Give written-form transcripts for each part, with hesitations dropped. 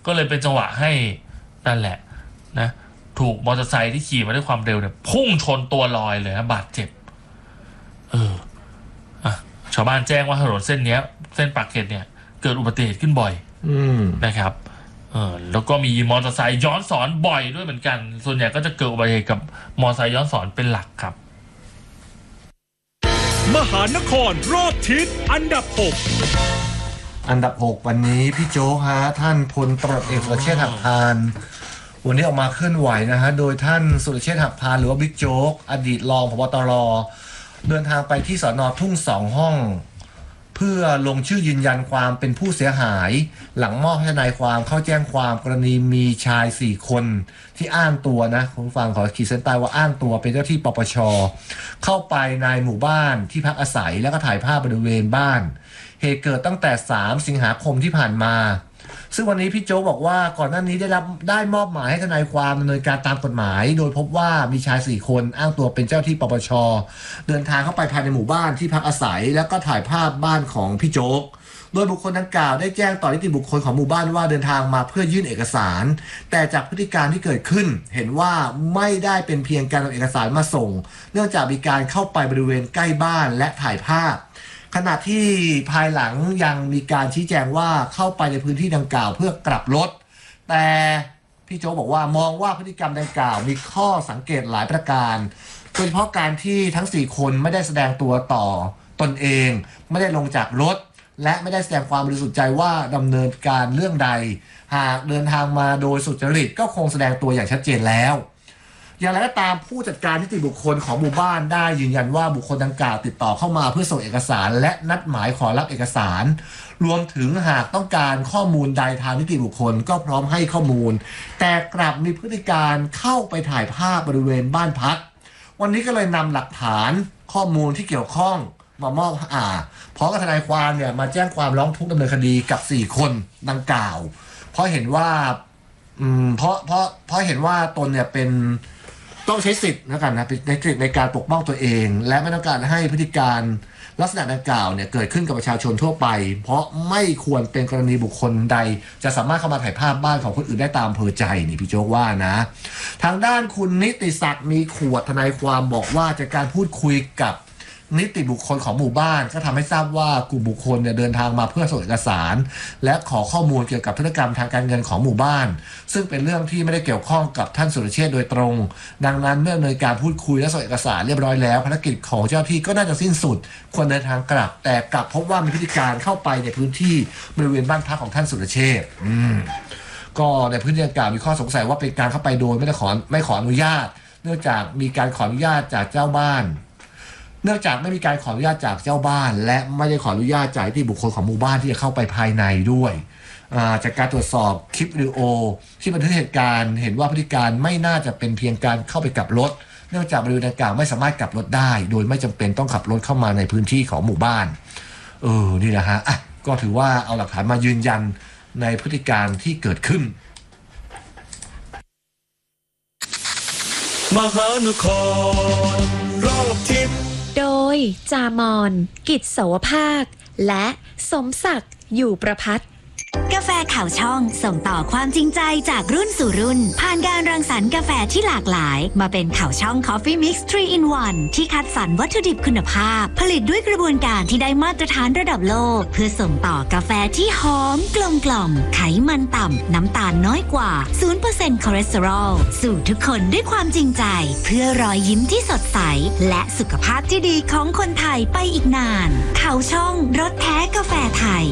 ก็เลยเป็นจังหวะให้นั่นแหละนะถูกมอเตอร์ไซค์ที่ขี่มาด้วยความเร็วเนี่ยพุ่งชนตัวลอยเลยนะบาดเจ็บชาวบ้านแจ้งว่าถนนเส้นนี้เส้นปากเกร็ดเนี่ยเกิดอุบัติเหตุขึ้นบ่อยนะครับแล้วก็มีมอเตอร์ไซค์ย้อนสอนบ่อยด้วยเหมือนกันส่วนใหญ่ก็จะเกิดอุบัติเหตุกับมอเตอร์ไซค์ย้อนสอนเป็นหลักครับมหานครรอบทิศอันดับ6 วันนี้พี่โจ๊กฮะท่านพลตำรวจเอกสุรเชษฐ์หักพานวันนี้ออกมาเคลื่อนไหวนะฮะโดยท่านสุรเชษฐ์หักพานหรือว่าบิ๊กโจ๊กอดีตรองผบ.ตร.เดินทางไปที่สน.ทุ่ง2ห้องเพื่อลงชื่อยืนยันความเป็นผู้เสียหายหลังมอบให้ทนายความเข้าแจ้งความกรณีมีชาย4คนที่อ้างตัวนะคุณฟังขอขีดเส้นใต้ว่าอ้างตัวเป็นเจ้าที่ปปช.เข้าไปในหมู่บ้านที่พักอาศัยแล้วก็ถ่ายภาพบริเวณบ้านเหตุเกิดตั้งแต่3สิงหาคมที่ผ่านมาซึ่งวันนี้พี่โจ๊กบอกว่าก่อนหน้านี้ได้มอบหมายให้ทนายความดำเนินการตามกฎหมายโดยพบว่ามีชาย4คนอ้างตัวเป็นเจ้าที่ปปช.เดินทางเข้าไปภายในหมู่บ้านที่พักอาศัยแล้วก็ถ่ายภาพบ้านของพี่โจ๊กโดยบุคคลดังกล่าวได้แจ้งต่อนิติบุคคลของหมู่บ้านว่าเดินทางมาเพื่อยื่นเอกสารแต่จากพฤติการที่เกิดขึ้นเห็นว่าไม่ได้เป็นเพียงการเอาเอกสารมาส่งเนื่องจากมีการเข้าไปบริเวณใกล้บ้านและถ่ายภาพขณะที่ภายหลังยังมีการชี้แจงว่าเข้าไปในพื้นที่ดังกล่าวเพื่อกลับรถแต่พี่โจ๊กบอกว่ามองว่าพฤติกรรมดังกล่าวมีข้อสังเกตหลายประการโดยเฉพาะการที่ทั้ง4คนไม่ได้แสดงตัวต่อตนเองไม่ได้ลงจากรถและไม่ได้แสดงความบริสุทธิ์ใจว่าดำเนินการเรื่องใดหากเดินทางมาโดยสุจริตก็คงแสดงตัวอย่างชัดเจนแล้วอย่างไรก็ตามผู้จัดการนิติบุคคลของหมู่บ้านได้ยืนยันว่าบุคคลดังกล่าวติดต่อเข้ามาเพื่อส่งเอกสารและนัดหมายขอรับเอกสารรวมถึงหากต้องการข้อมูลใดทางนิติบุคคลก็พร้อมให้ข้อมูลแต่กลับมีพฤติการเข้าไปถ่ายภาพบริเวณบ้านพักวันนี้ก็เลยนำหลักฐานข้อมูลที่เกี่ยวข้องมามอบพร้อมกับทนายความเนี่ยมาแจ้งความร้องทุกข์ดำเนินคดีกับ4คนดังกล่าวเพราะเห็นว่าเพราะเห็นว่าตนเนี่ยเป็นต้องใช้สิทธิ์นะในการปกป้องตัวเองและไม่ต้องการให้พฤติการลักษณะดังกล่าวเนี่ยเกิดขึ้นกับประชาชนทั่วไปเพราะไม่ควรเป็นกรณีบุคคลใดจะสามารถเข้ามาถ่ายภาพบ้านของคนอื่นได้ตามอำเภอใจนี่พี่โจ๊กว่านะทางด้านคุณนิติศักดิ์มีขวดทนายความบอกว่าจากการพูดคุยกับนิติบุคคลของหมู่บ้านก็ทำให้ทราบว่ากลุ่มบุคคลเนี่ยเดินทางมาเพื่อส่งเอกสารและขอข้อมูลเกี่ยวกับพฤติกรรมทางการเงินของหมู่บ้านซึ่งเป็นเรื่องที่ไม่ได้เกี่ยวข้องกับท่านสุรเชษฐ์โดยตรงดังนั้นเมื่อดำเนินการพูดคุยและส่งเอกสารเรียบร้อยแล้วภารกิจของเจ้าที่ก็น่าจะสิ้นสุดควรเดินทางกลับแต่กลับพบว่ามีพฤติการเข้าไปในพื้นที่บริเวณบ้านพักของท่านสุรเชษฐ์ก็ในพื้นที่ดังกล่าวมีข้อสงสัยว่าเป็นการเข้าไปโดยไม่ขออนุญาตเนื่องจากมีการขออนุญาตจากเจ้าบ้านเนื่องจากไม่มีการขออนุญาตจากเจ้าบ้านและไม่ได้ขออนุญาตจากที่บุคคลของหมู่บ้านที่จะเข้าไปภายในด้วยจากการตรวจสอบคลิปวิดีโอที่บันทึกเหตุการณ์เห็นว่าพฤติการไม่น่าจะเป็นเพียงการเข้าไปกลับรถเนื่องจากบริเวณดังกล่าวไม่สามารถกลับรถได้โดยไม่จำเป็นต้องขับรถเข้ามาในพื้นที่ของหมู่บ้านนี่นะฮะก็ถือว่าเอาหลักฐานมายืนยันในพฤติการที่เกิดขึ้นมหานครรอบทิศโดยจามอนกิจโสภาคและสมศักดิ์อยู่ประภัตกาแฟข่าวช่องส่งต่อความจริงใจจากรุ่นสู่รุ่นผ่านการรังสรรค์กาแฟที่หลากหลายมาเป็นข่าวช่อง Coffee Mix 3 in 1 ที่คัดสรรวัตถุดิบคุณภาพผลิตด้วยกระบวนการที่ได้มาตรฐานระดับโลกเพื่อส่งต่อกาแฟที่หอมกลมกล่อมไขมันต่ำน้ำตาลน้อยกว่า 0% คอเลสเตอรอลสู่ทุกคนด้วยความจริงใจเพื่อรอยยิ้มที่สดใสและสุขภาพที่ดีของคนไทยไปอีกนานข่าวช่องรสแท้กาแฟไทย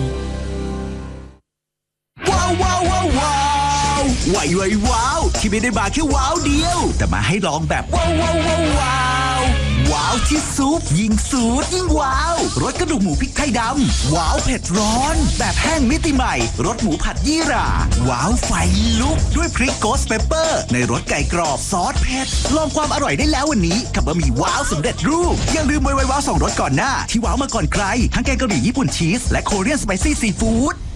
ว้าวว้าวว้าวว้าวว้าวที่ไม่ได้มาแค่ว้าวเดียวแต่มาให้ลองแบบว้าวว้าวว้าวว้าวที่ซุปยิ่งสูตรยิ่งว้าวรสกระดูกหมูพริกไทยดำว้าวเผ็ดร้อนแบบแห้งมิติใหม่รสหมูผัดยี่หร่าว้าวไฟลุกด้วยพริกโกสเปปเปอร์ในรสไก่กรอบซอสเผ็ดลองความอร่อยได้แล้ววันนี้กับบะหมี่ว้าวสำเร็จรูปอย่าลืมว้าว2รสก่อนหน้าที่ว้าวมาก่อนใครทั้งแกงกะหรี่ญี่ปุ่นชีสและโคเรียนสไปซี่ซีฟู้ด